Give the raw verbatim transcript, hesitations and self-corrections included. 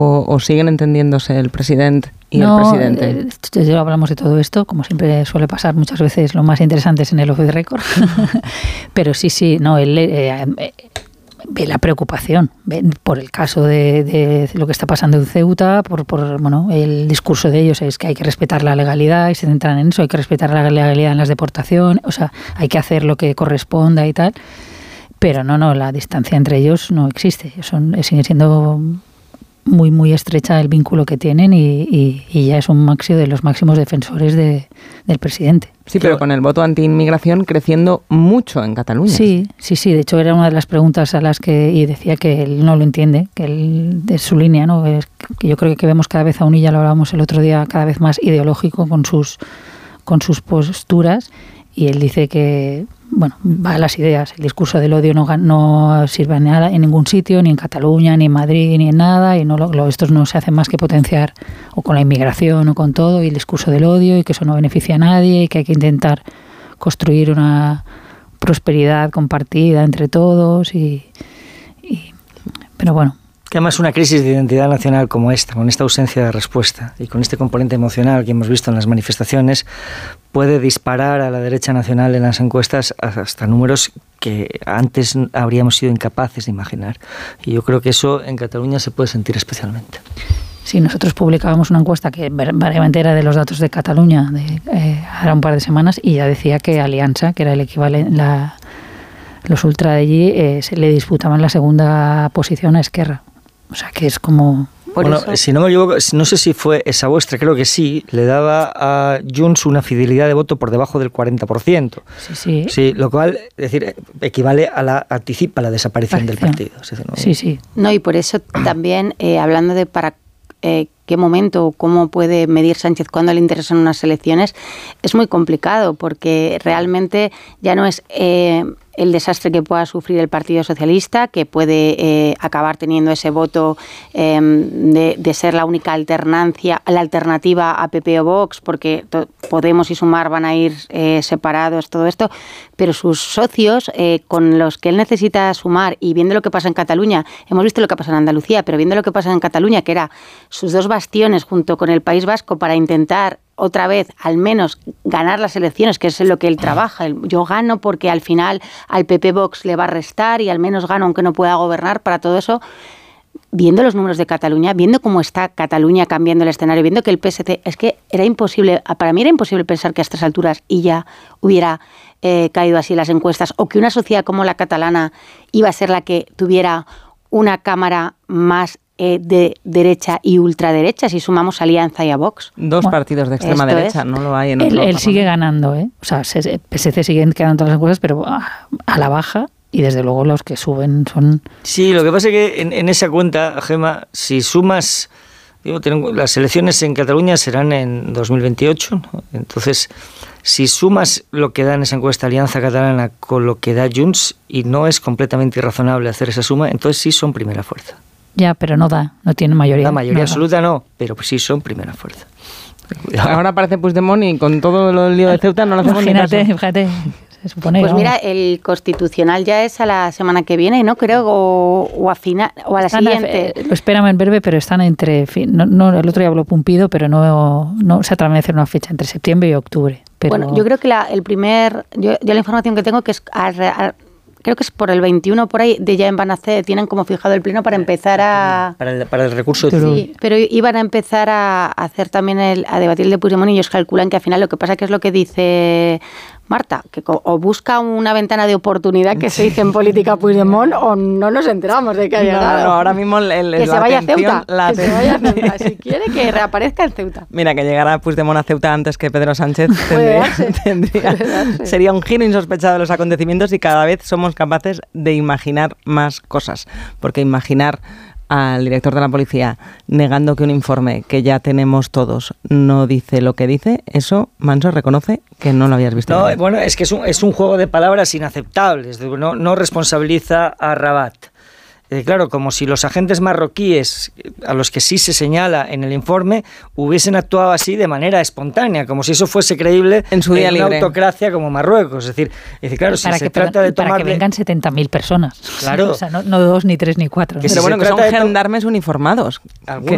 o, o siguen entendiéndose el presidente y no, el presidente? Eh, ya hablamos de todo esto, como siempre suele pasar muchas veces, lo más interesante es en el off the record. Pero sí, sí, no, él eh, eh, ve la preocupación ve por el caso de, de lo que está pasando en Ceuta, por, por bueno, el discurso de ellos es que hay que respetar la legalidad y se centran en eso, hay que respetar la legalidad en las deportaciones, o sea, hay que hacer lo que corresponda y tal. Pero no, no, la distancia entre ellos no existe. Son, sigue siendo muy, muy estrecha el vínculo que tienen y, y, y ya es un máximo de los máximos defensores de, del presidente. Sí, pero con el voto anti-inmigración creciendo mucho en Cataluña. Sí, sí, sí. De hecho, era una de las preguntas a las que y decía que él no lo entiende, que él, es su línea, ¿no? Es que yo creo que vemos cada vez a un, y ya lo hablábamos el otro día, cada vez más ideológico con sus, con sus posturas, y él dice que, bueno, va a las ideas. El discurso del odio no, no sirve en, nada, en ningún sitio, ni en Cataluña, ni en Madrid, ni en nada, y no lo, lo, estos no se hacen más que potenciar o con la inmigración o con todo, y el discurso del odio, y que eso no beneficia a nadie, y que hay que intentar construir una prosperidad compartida entre todos, y, y pero bueno. Que además una crisis de identidad nacional como esta, con esta ausencia de respuesta y con este componente emocional que hemos visto en las manifestaciones, puede disparar a la derecha nacional en las encuestas hasta números que antes habríamos sido incapaces de imaginar. Y yo creo que eso en Cataluña se puede sentir especialmente. Sí, nosotros publicábamos una encuesta que variamente era de los datos de Cataluña, de, eh, ahora un par de semanas, y ya decía que Alianza, que era el equivalente, la, los ultra de allí, eh, se le disputaban la segunda posición a Esquerra. O sea, que es como... Por bueno, eso. Si no me equivoco, no sé si fue esa vuestra, creo que sí, le daba a Junts una fidelidad de voto por debajo del cuarenta por ciento. Sí, sí. Sí, lo cual, es decir, equivale a la, anticipa la desaparición del partido. Es decir, no, sí, sí. No, y por eso también, eh, hablando de para eh, qué momento o cómo puede medir Sánchez cuándo le interesan unas elecciones, es muy complicado, porque realmente ya no es... Eh, el desastre que pueda sufrir el Partido Socialista, que puede eh, acabar teniendo ese voto eh, de, de ser la única alternancia, la alternativa a P P o Vox, porque to- Podemos y Sumar van a ir eh, separados, todo esto, pero sus socios, eh, con los que él necesita sumar, y viendo lo que pasa en Cataluña, hemos visto lo que pasa en Andalucía, pero viendo lo que pasa en Cataluña, que era sus dos bastiones junto con el País Vasco para intentar otra vez, al menos, ganar las elecciones, que es en lo que él trabaja. Yo gano porque al final al P P Vox le va a restar y al menos gano aunque no pueda gobernar. Para todo eso, viendo los números de Cataluña, viendo cómo está Cataluña cambiando el escenario, viendo que el P S C, es que era imposible, para mí era imposible pensar que a estas alturas y ya hubiera eh, caído así las encuestas, o que una sociedad como la catalana iba a ser la que tuviera una cámara más de derecha y ultraderecha, si sumamos Alianza y a Vox. Dos bueno, partidos de extrema derecha, es. No lo hay en Él, él sigue ganando, ¿eh? O sea, P S C siguen quedando todas las encuestas, pero a la baja, y desde luego los que suben son... Sí, lo que pasa es que en, en esa cuenta, Gemma, si sumas... Digo, tengo, las elecciones en Cataluña serán en dos mil veintiocho, ¿no? Entonces, si sumas lo que da en esa encuesta Alianza Catalana con lo que da Junts, y no es completamente irrazonable hacer esa suma, entonces sí son primera fuerza. Ya, pero no da, no tiene mayoría. La mayoría no absoluta no, pero sí son primera fuerza. Cuidado. Ahora aparece Puigdemont y con todo el lío de Ceuta no lo hacemos ni caso. Fíjate, se supone. Pues vamos. Mira, el Constitucional ya es a la semana que viene, ¿no? Creo, o, o a final, o a la están siguiente. A, lo esperan en breve, pero están entre... No, no, el otro día habló Pumpido, pero no, no se atreve a hacer una fecha entre septiembre y octubre. Pero... Bueno, yo creo que la, el primer... Yo, yo la información que tengo que es... A, a, creo que es por el veintiuno por ahí, de ya en van a hacer, tienen como fijado el pleno para empezar a... Para el, para el recurso de... Sí, pero iban a empezar a hacer también, el, a debatir el de Puigdemont, y ellos calculan que al final lo que pasa que es lo que dice Marta, que o busca una ventana de oportunidad, que se dice en política Puigdemont, o no nos enteramos de que ha llegado. No, no, ahora mismo el, el, que, la se vaya atención, Ceuta, la que se vaya a Ceuta, si quiere que reaparezca en Ceuta. Mira, que llegara Puigdemont a Ceuta antes que Pedro Sánchez tendría, tendría, sería un giro insospechado de los acontecimientos, y cada vez somos capaces de imaginar más cosas, porque imaginar al director de la policía negando que un informe que ya tenemos todos no dice lo que dice, eso, Manso, reconoce que no lo habías visto. No, bueno, es que es un, es un juego de palabras inaceptables, no, no responsabiliza a Rabat. Eh, claro, como si los agentes marroquíes, a los que sí se señala en el informe, hubiesen actuado así de manera espontánea, como si eso fuese creíble en su día en libre. Una autocracia como Marruecos. Es decir, es decir claro, para si que, se trata de tomar... Para que vengan setenta mil personas. Claro. O sea, no, no dos, ni tres, ni cuatro. Pero si bueno, que son to- gendarmes uniformados. Algunos